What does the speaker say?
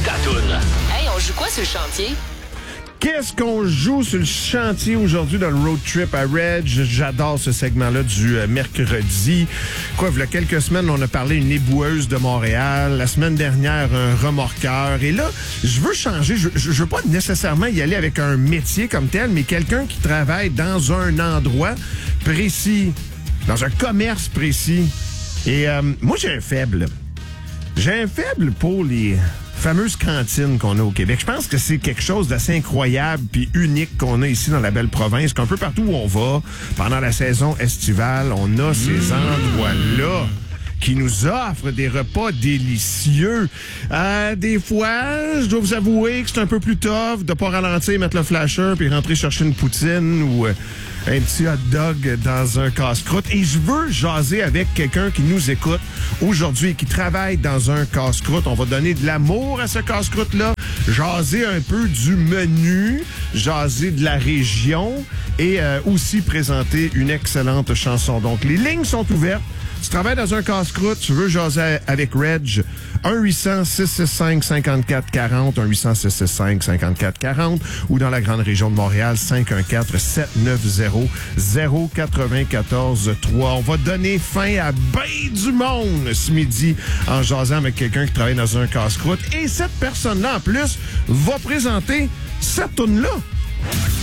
ta toune. Hey, on joue quoi sur le chantier? Qu'est-ce qu'on joue sur le chantier aujourd'hui dans le road trip à Reg? J'adore ce segment-là du mercredi. Il y a quelques semaines, on a parlé une éboueuse de Montréal. La semaine dernière, un remorqueur. Et là, je veux changer. Je veux pas nécessairement y aller avec un métier comme tel, mais quelqu'un qui travaille dans un endroit précis, dans un commerce précis. Et moi, j'ai un faible. J'ai un faible pour les fameuses cantines qu'on a au Québec. Je pense que c'est quelque chose d'assez incroyable puis unique qu'on a ici dans la belle province, qu'un peu partout où on va, pendant la saison estivale, on a ces endroits-là qui nous offrent des repas délicieux. Des fois, je dois vous avouer que c'est un peu plus tough de pas ralentir, mettre le flasher puis rentrer chercher une poutine ou un petit hot dog dans un casse-croûte. Et je veux jaser avec quelqu'un qui nous écoute aujourd'hui et qui travaille dans un casse-croûte. On va donner de l'amour à ce casse-croûte-là, jaser un peu du menu, jaser de la région et aussi présenter une excellente chanson. Donc, les lignes sont ouvertes. Tu travailles dans un casse-croûte, tu veux jaser avec Reg, 1-800-665-5440, 1-800-665-5440, ou dans la grande région de Montréal, 514-790-094-3. On va donner fin à ben du monde ce midi en jasant avec quelqu'un qui travaille dans un casse-croûte. Et cette personne-là, en plus, va présenter cette toune-là.